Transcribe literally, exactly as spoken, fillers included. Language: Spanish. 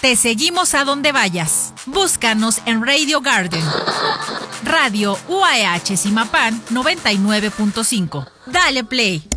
Te seguimos a donde vayas. Búscanos en Radio Garden. Radio U A E H Zimapán noventa y nueve punto cinco. Dale play.